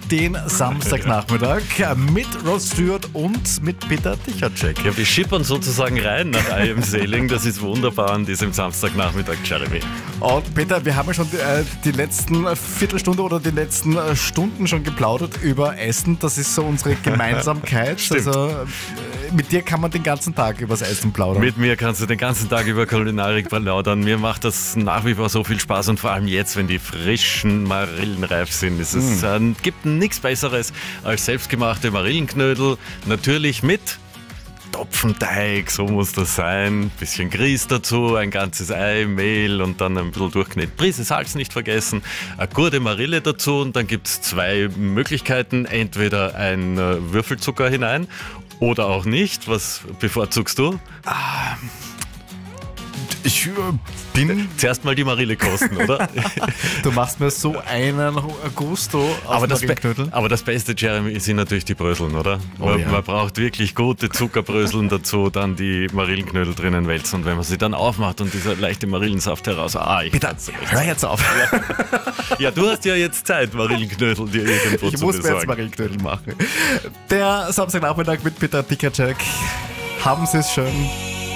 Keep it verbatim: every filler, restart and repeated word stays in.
den Samstagnachmittag mit Rod Stewart und mit Peter Tichatschek. Ja, wir schippern sozusagen rein nach I Am Sailing. Das ist wunderbar an diesem Samstagnachmittag, Jeremy. Und Peter, wir haben ja schon die, äh, die letzten Viertelstunde oder die letzten äh, Stunden schon geplaudert über Essen. Das ist so unsere Gemeinsamkeit. Also äh, mit dir kann man den ganzen Tag über das Essen plaudern. Mit mir kannst du den ganzen Tag über Kulinarik plaudern. Mir macht das nach wie vor so viel Spaß und vor allem jetzt, wenn die frischen Marillen reif sind. Es ist, äh, gibt nichts Besseres als selbstgemachte Marillenknödel. Natürlich mit Topfenteig, so muss das sein. Bisschen Grieß dazu, ein ganzes Ei, Mehl und dann ein bisschen durchknetet. Prise Salz nicht vergessen, eine gute Marille dazu und dann gibt es zwei Möglichkeiten. Entweder ein äh, Würfelzucker hinein oder auch nicht. Was bevorzugst du? Ah, ich äh, bin... Zuerst mal die Marille kosten, oder? Du machst mir so einen Gusto auf aber, das Marillenknödel. aber das Beste, Jeremy, sind natürlich die Bröseln, oder? Oh, man, ja. man braucht wirklich gute Zuckerbröseln dazu, dann die Marillenknödel drinnen wälzen und wenn man sie dann aufmacht und dieser leichte Marillensaft heraus... Ah, ich Peter, hör jetzt auf. Ja, du hast ja jetzt Zeit, Marillenknödel dir irgendwo Ich zu muss mir jetzt besorgen. Marillenknödel machen. Der Samstagnachmittag mit Peter Tichatschek. Haben Sie es schön.